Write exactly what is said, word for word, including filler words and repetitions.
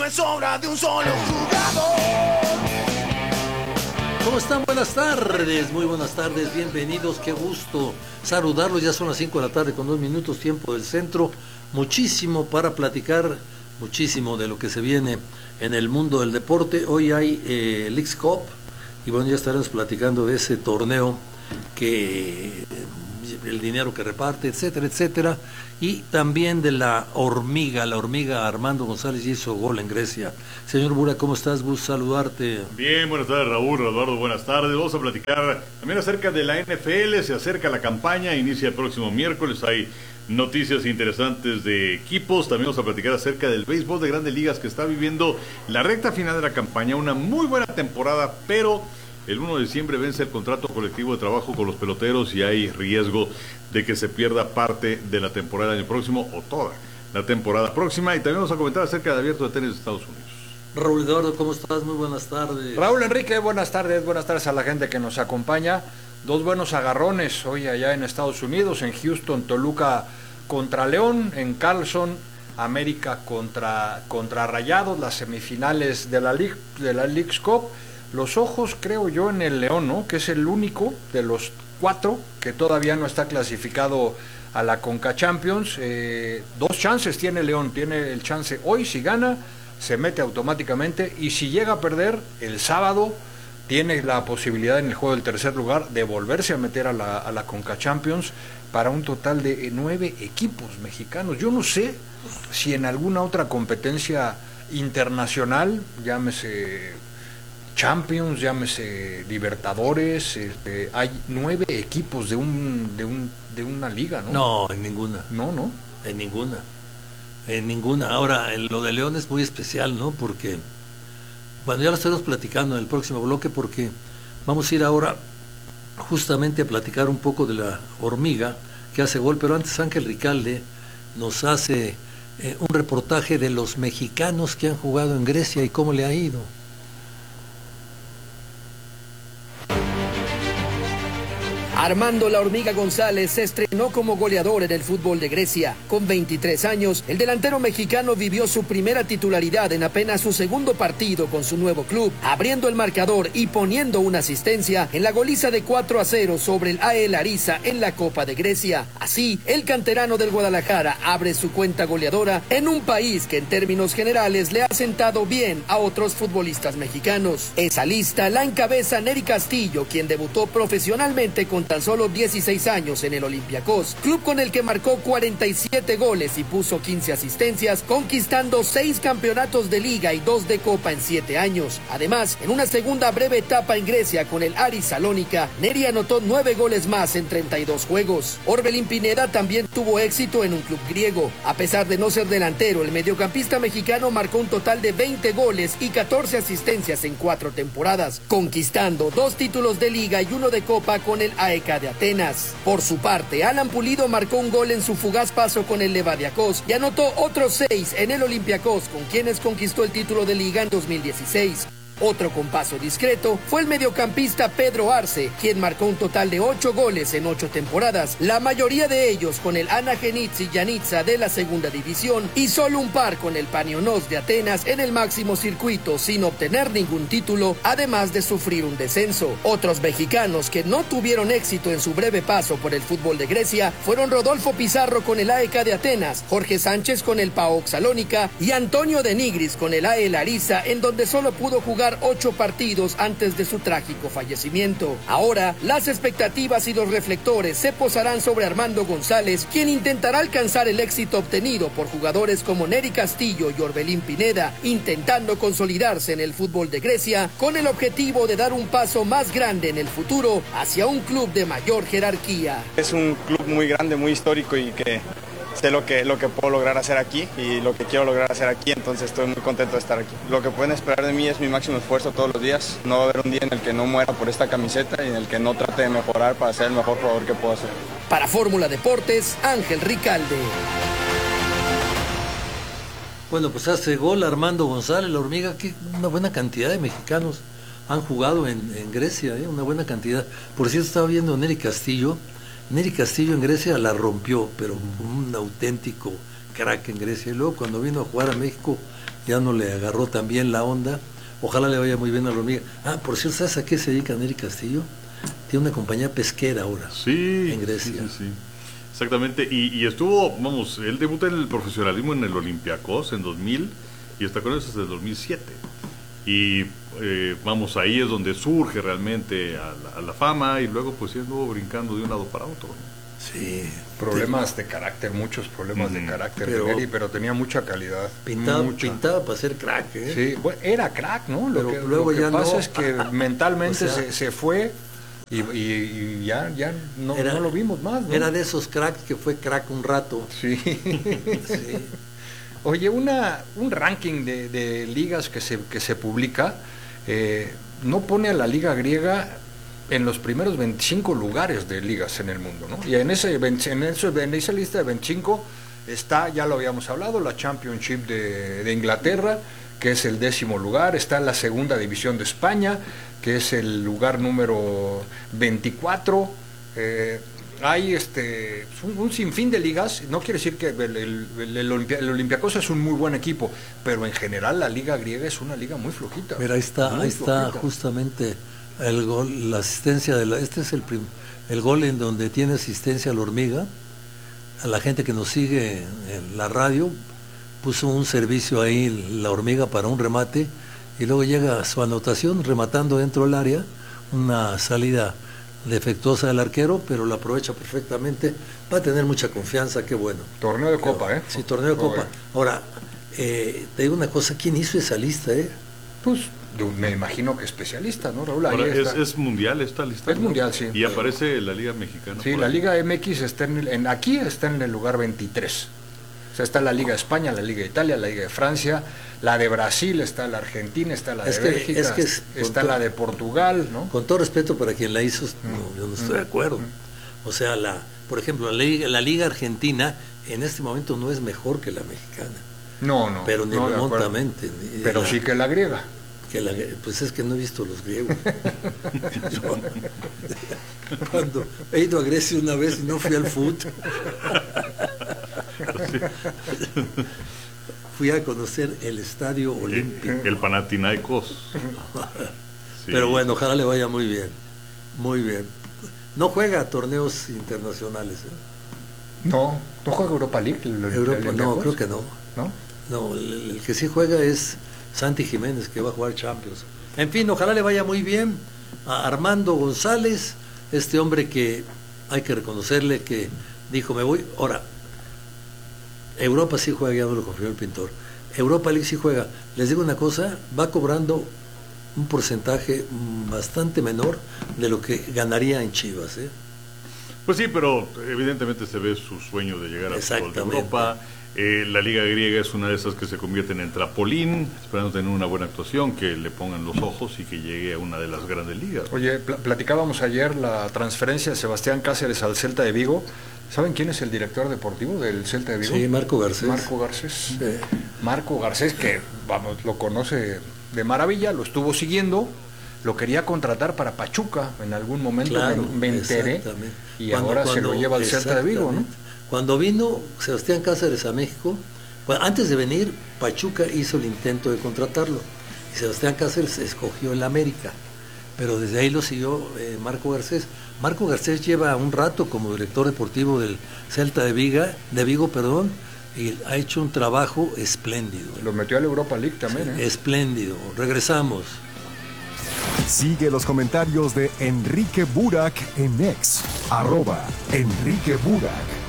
es obra de un solo jugador. ¿Cómo están? Buenas tardes, muy buenas tardes, bienvenidos, qué gusto saludarlos. Ya son las cinco de la tarde con dos minutos, tiempo del centro. Muchísimo para platicar, muchísimo de lo que se viene en el mundo del deporte. Hoy hay eh, Leagues Cup y bueno, ya estaremos platicando de ese torneo, que el dinero que reparte, etcétera, etcétera, y también de la hormiga, la hormiga Armando González hizo gol en Grecia. Señor Bura, ¿cómo estás? Gusto saludarte. Bien, buenas tardes Raúl, Eduardo, buenas tardes. Vamos a platicar también acerca de la N F L, se acerca la campaña, inicia el próximo miércoles, hay noticias interesantes de equipos, también vamos a platicar acerca del béisbol de Grandes Ligas que está viviendo la recta final de la campaña, una muy buena temporada, pero el primero de diciembre vence el contrato colectivo de trabajo con los peloteros y hay riesgo de que se pierda parte de la temporada del año próximo o toda la temporada próxima. Y también vamos a comentar acerca del Abierto de Tenis de Estados Unidos. Raúl Eduardo, ¿cómo estás? Muy buenas tardes. Raúl Enrique, buenas tardes, buenas tardes a la gente que nos acompaña. Dos buenos agarrones hoy allá en Estados Unidos, en Houston, Toluca contra León, en Carlson, América contra, contra Rayados, las semifinales de la, League, de la Leagues Cup. Los ojos, creo yo, en el León, ¿no? Que es el único de los cuatro que todavía no está clasificado a la Conca Champions. Eh, dos chances tiene León, tiene el chance hoy, si gana, se mete automáticamente, y si llega a perder el sábado, tiene la posibilidad en el juego del tercer lugar de volverse a meter a la, a la Conca Champions, para un total de nueve equipos mexicanos. Yo no sé si en alguna otra competencia internacional, llámese Champions, llámese Libertadores, este, hay nueve equipos de un de un de una liga, ¿no? No, en ninguna. No, no. En ninguna. En ninguna. Ahora, en lo de León es muy especial, ¿no? Porque, bueno, ya lo estaremos platicando en el próximo bloque, porque vamos a ir ahora justamente a platicar un poco de la hormiga que hace gol, pero antes Ángel Ricalde nos hace eh, un reportaje de los mexicanos que han jugado en Grecia y cómo le ha ido. Armando La Hormiga González se estrenó como goleador en el fútbol de Grecia. Con veintitrés años, el delantero mexicano vivió su primera titularidad en apenas su segundo partido con su nuevo club, abriendo el marcador y poniendo una asistencia en la goliza de cuatro a cero sobre el A E Larissa en la Copa de Grecia. Así, el canterano del Guadalajara abre su cuenta goleadora en un país que en términos generales le ha sentado bien a otros futbolistas mexicanos. Esa lista la encabeza Nery Castillo, quien debutó profesionalmente con tan solo dieciséis años en el Olympiacos, club con el que marcó cuarenta y siete goles y puso quince asistencias, conquistando seis campeonatos de liga y dos de copa en siete años. Además, en una segunda breve etapa en Grecia con el Aris Salónica, Nery anotó nueve goles más en treinta y dos juegos. Orbelín Pineda también tuvo éxito en un club griego. A pesar de no ser delantero, el mediocampista mexicano marcó un total de veinte goles y catorce asistencias en cuatro temporadas, conquistando dos títulos de liga y uno de copa con el A E K de Atenas. Por su parte, Alan Pulido marcó un gol en su fugaz paso con el Levadiakos y anotó otros seis en el Olympiacos, con quienes conquistó el título de liga en dos mil dieciséis. Otro con paso discreto fue el mediocampista Pedro Arce, quien marcó un total de ocho goles en ocho temporadas, la mayoría de ellos con el Anagenitsi Yanitsa de la segunda división y solo un par con el Paniónios de Atenas en el máximo circuito, sin obtener ningún título, además de sufrir un descenso. Otros mexicanos que no tuvieron éxito en su breve paso por el fútbol de Grecia fueron Rodolfo Pizarro con el A E K de Atenas, Jorge Sánchez con el PAOK Salónica y Antonio de Nigris con el A E Larissa, en donde solo pudo jugar ocho partidos antes de su trágico fallecimiento. Ahora, las expectativas y los reflectores se posarán sobre Armando González, quien intentará alcanzar el éxito obtenido por jugadores como Nery Castillo y Orbelín Pineda, intentando consolidarse en el fútbol de Grecia con el objetivo de dar un paso más grande en el futuro hacia un club de mayor jerarquía. Es un club muy grande, muy histórico y que sé lo que, lo que puedo lograr hacer aquí y lo que quiero lograr hacer aquí, entonces estoy muy contento de estar aquí. Lo que pueden esperar de mí es mi máximo esfuerzo todos los días. No va a haber un día en el que no muera por esta camiseta y en el que no trate de mejorar para ser el mejor jugador que puedo ser. Para Fórmula Deportes, Ángel Ricalde. Bueno, pues hace gol Armando González, la hormiga, que una buena cantidad de mexicanos han jugado en, en Grecia, ¿eh? Una buena cantidad. Por cierto, estaba viendo a Nery Castillo. Nery Castillo en Grecia la rompió, pero un auténtico crack en Grecia. Y luego cuando vino a jugar a México ya no le agarró tan bien la onda. Ojalá le vaya muy bien a la hormiga. Ah, por cierto, ¿sabes a qué se dedica Nery Castillo? Tiene una compañía pesquera ahora. Sí, en Grecia. Sí, sí, sí. Exactamente. Y, y estuvo, vamos, él debuta en el profesionalismo en el Olympiacos en dos mil y está con eso desde el dos mil siete. Y eh, vamos, ahí es donde surge realmente a la, a la fama y luego pues anduvo brincando de un lado para otro, ¿no? Sí. Problemas de carácter, muchos problemas mm, de carácter pero, de Nery, pero tenía mucha calidad. Pintaba, mucha. pintaba para ser crack, ¿eh? Sí, bueno, era crack, ¿no? Lo pero que, luego lo que ya pasa no. es que mentalmente o sea, se, se fue y, y, y ya, ya no, era, no lo vimos más, ¿no? Era de esos cracks que fue crack un rato. Sí. Sí. Oye, una, un ranking de, de ligas que se, que se publica eh, no pone a la liga griega en los primeros veinticinco lugares de ligas en el mundo, ¿no? Y en, ese, en, eso, en esa lista de veinticinco está, ya lo habíamos hablado, la Championship de, de Inglaterra, que es el décimo lugar, está la segunda división de España, que es el lugar número veinticuatro, eh, hay este un, un sinfín de ligas. No quiere decir que el, el, el, el, Olimpia, el Olympiacos es un muy buen equipo, pero en general la liga griega es una liga muy flojita. Mira, ahí está, ahí está flojita. Justamente el gol, la asistencia de la, este es el prim, el gol en donde tiene asistencia la hormiga. A la gente que nos sigue en la radio puso un servicio ahí la hormiga para un remate y luego llega su anotación rematando dentro del área, una salida defectuosa del arquero, pero la aprovecha perfectamente. Va a tener mucha confianza, qué bueno. Torneo de Copa, ¿eh? Sí, torneo de Copa. Ahora, eh, te digo una cosa, ¿quién hizo esa lista, eh? Pues yo me imagino que especialista, ¿no, Raúl? Ahora, es, es mundial esta lista. Es, ¿no?, mundial, sí. Y aparece la Liga Mexicana. Sí, la Liga M X está en, en aquí está en el lugar veintitrés. O sea, está la Liga de España, la Liga de Italia, la Liga de Francia, la de Brasil, está la Argentina, está la de es que, Bélgica, es que es, está todo, la de Portugal, ¿no? Con todo respeto para quien la hizo, mm. no, yo no estoy mm. de acuerdo. Mm. O sea, la, por ejemplo, la Liga, la Liga Argentina en este momento no es mejor que la mexicana. No, no. Pero ni no, remotamente. Ni pero la, sí que la griega. Que la, pues es que no he visto los griegos. Cuando he ido a Grecia una vez y no fui al fútbol. Fui a conocer el Estadio Olímpico. El, el Panathinaikos. Sí. Pero bueno, ojalá le vaya muy bien. Muy bien. No juega torneos internacionales, ¿eh? No, no juega Europa League. El, Europa, el no, creo que no. ¿No? No, el, el que sí juega es Santi Jiménez, que va a jugar Champions. En fin, ojalá le vaya muy bien a Armando González, este hombre que hay que reconocerle que dijo, me voy. Ahora, Europa sí juega, ya me lo confirmó el pintor. Europa League sí juega. Les digo una cosa, va cobrando un porcentaje bastante menor de lo que ganaría en Chivas, ¿eh? Pues sí, pero evidentemente se ve su sueño de llegar al fútbol de Europa. Eh, la Liga Griega es una de esas que se convierten en trampolín, esperando tener una buena actuación, que le pongan los ojos y que llegue a una de las grandes ligas. Oye, pl- platicábamos ayer la transferencia de Sebastián Cáceres al Celta de Vigo. ¿Saben quién es el director deportivo del Celta de Vigo? Sí, Marco Garcés. Marco Garcés. Sí. Marco Garcés, que vamos, lo conoce de maravilla, lo estuvo siguiendo, lo quería contratar para Pachuca en algún momento, claro, me, me enteré, y cuando, ahora cuando, se lo lleva al Celta de Vigo, ¿no? Cuando vino Sebastián Cáceres a México, bueno, antes de venir, Pachuca hizo el intento de contratarlo, y Sebastián Cáceres escogió el América, pero desde ahí lo siguió eh, Marco Garcés. Marco Garcés lleva un rato como director deportivo del Celta de Vigo, de Vigo, perdón, y ha hecho un trabajo espléndido. Lo metió a la Europa League también, sí, ¿eh? Espléndido. Regresamos. Sigue los comentarios de Enrique Burak en X, arroba Enrique Burak.